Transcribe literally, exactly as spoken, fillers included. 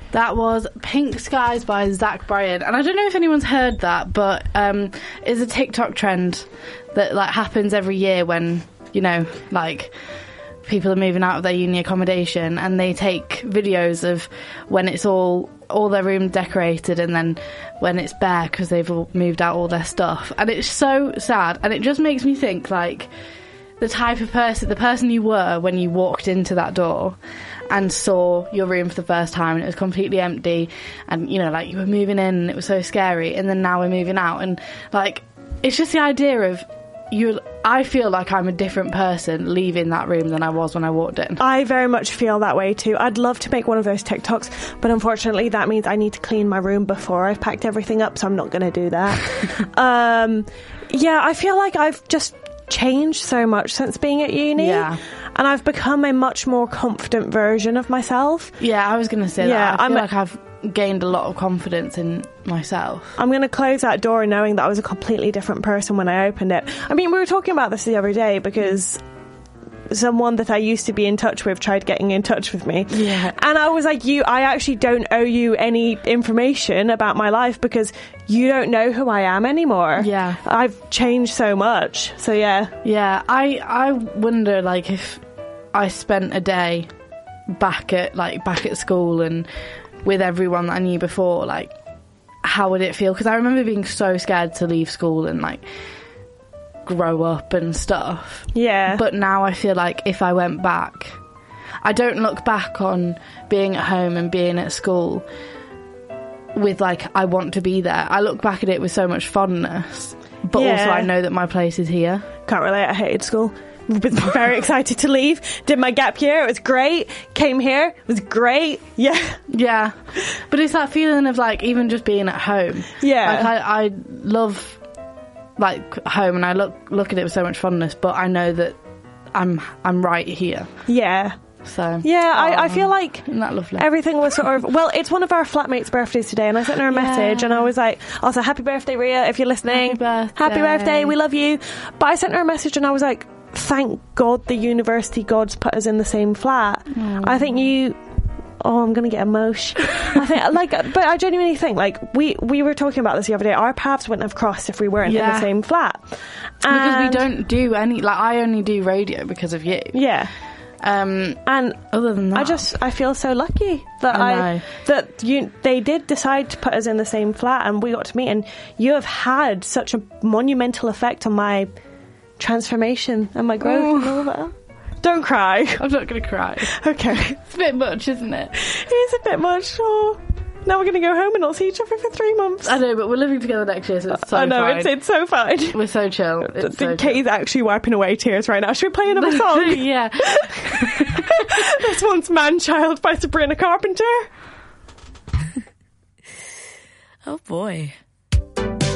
That was Pink Skies by Zach Bryan. And I don't know if anyone's heard that, but um, it's a TikTok trend that like happens every year when, you know, like people are moving out of their uni accommodation and they take videos of when it's all all their room decorated and then when it's bare because they've all moved out all their stuff. And it's so sad, and it just makes me think like the type of person, the person you were when you walked into that door and saw your room for the first time and it was completely empty, and you know, like you were moving in and it was so scary, and then now we're moving out, and like it's just the idea of you. I feel like I'm a different person leaving that room than I was when I walked in. I very much feel that way too. I'd love to make one of those TikToks, but unfortunately that means I need to clean my room before I've packed everything up, so I'm not going to do that. um, yeah, I feel like I've just changed so much since being at uni. Yeah. And I've become a much more confident version of myself. Yeah, I was going to say yeah, that. I feel I'm like I've gained a lot of confidence in myself. I'm going to close that door knowing that I was a completely different person when I opened it. I mean, we were talking about this the other day because someone that I used to be in touch with tried getting in touch with me. Yeah. And I was like, you, I actually don't owe you any information about my life because you don't know who I am anymore. Yeah. I've changed so much. So yeah. Yeah, I I wonder like if I spent a day back at like back at school and with everyone that I knew before, like how would it feel? Because I remember being so scared to leave school and like grow up and stuff. Yeah. But now I feel like if I went back, I don't look back on being at home and being at school with like I want to be there. I look back at it with so much fondness, but Yeah. also I know that my place is here. Can't relate. I hated school. Was very excited to leave. Did my gap year. It was great. Came here. It was great. Yeah. Yeah. But it's that feeling of like even just being at home. Yeah. Like I, I love like home and I look look at it with so much fondness, but I know that I'm I'm right here. Yeah. So Yeah, I, I feel like isn't that lovely? everything was sort of, well, it's one of our flatmates' birthdays today, and I sent her a Yeah. message, and I was like, also, happy birthday, Ria, if you're listening. Happy birthday. Happy birthday, we love you. But I sent her a message, and I was like, thank God the university gods put us in the same flat. Mm. I think you... Oh, I'm going to get emotional. I think, like, but I genuinely think, like, we, we were talking about this the other day, our paths wouldn't have crossed if we weren't in Yeah. the same flat. Because we And- don't do any, like, I only do radio because of you. Yeah. Um, And other than that, I just I feel so lucky that I I, know. that you they did decide to put us in the same flat and we got to meet, and you have had such a monumental effect on my transformation and my growth and all that. Don't cry. I'm not going to cry. Okay. It's a bit much, isn't it? It is a bit much. Oh. Now we're going to go home and not see each other for three months. I know, but we're living together next year, so it's so I know, fine. it's it's so fine. We're so chill. It's so chill. Katie's actually wiping away tears right now. Should we play another song? Yeah. This one's Man Child by Sabrina Carpenter. Oh boy.